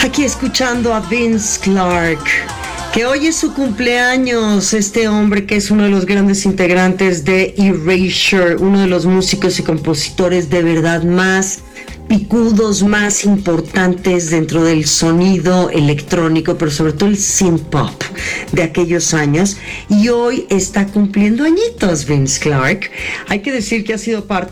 Aquí escuchando a Vince Clarke, que hoy es su cumpleaños. Este hombre que es uno de los grandes integrantes de Erasure, uno de los músicos y compositores de verdad más picudos, más importantes dentro del sonido electrónico, pero sobre todo el synth pop de aquellos años, y hoy está cumpliendo añitos Vince Clarke. Hay que decir que ha sido parte